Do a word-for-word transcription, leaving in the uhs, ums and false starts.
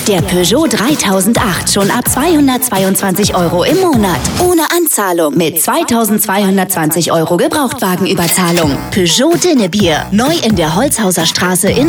Der Peugeot dreitausendacht schon ab zweihundertzweiundzwanzig Euro im Monat. Ohne Anzahlung mit zweitausendzweihundertzwanzig Euro Gebrauchtwagenüberzahlung. Peugeot Dinnebier. Neu in der Holzhauser Straße in